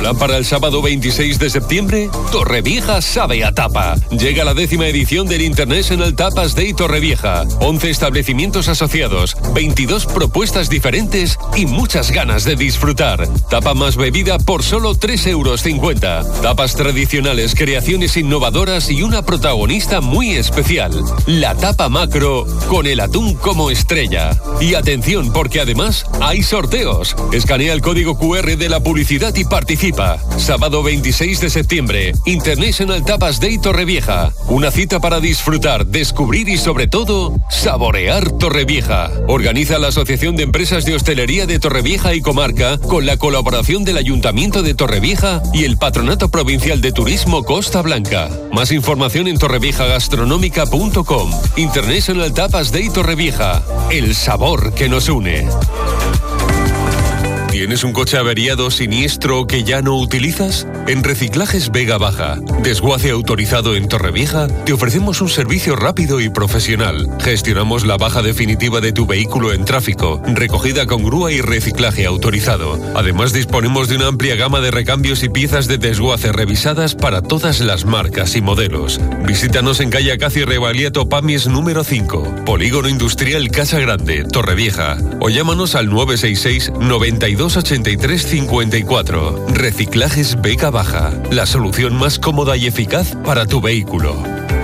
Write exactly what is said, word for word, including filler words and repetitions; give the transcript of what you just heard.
¿Plan para el sábado veintiséis de septiembre? Torrevieja sabe a tapa. Llega la décima edición del International Tapas Day Torrevieja. once establecimientos asociados, veintidós propuestas diferentes y muchas ganas de disfrutar. Tapa más bebida por solo tres euros cincuenta. Tapas tradicionales, creaciones innovadoras y una protagonista muy especial. La tapa macro con el atún como estrella. Y atención, porque además hay sorteos. Escanea el código cu erre de la publicidad y participa. Sábado veintiséis de septiembre, International Tapas Day Torrevieja. Una cita para disfrutar, descubrir y sobre todo, saborear Torrevieja. Organiza la Asociación de Empresas de Hostelería de Torrevieja y Comarca con la colaboración del Ayuntamiento de Torrevieja y el Patronato Provincial de Turismo Costa Blanca. Más información en torrevieja gastronómica punto com. International Tapas Day Torrevieja. El sabor que nos une. ¿Tienes un coche averiado, siniestro que ya no utilizas? En Reciclajes Vega Baja, desguace autorizado en Torrevieja, te ofrecemos un servicio rápido y profesional. Gestionamos la baja definitiva de tu vehículo en tráfico, recogida con grúa y reciclaje autorizado. Además, disponemos de una amplia gama de recambios y piezas de desguace revisadas para todas las marcas y modelos. Visítanos en calle Acacio Revaliato Pamies número cinco, Polígono Industrial Casa Grande, Torrevieja. O llámanos al nueve seis seis, noventa y dos, ochenta y tres, cincuenta y cuatro. Reciclajes Vega Baja, la solución más cómoda y eficaz para tu vehículo.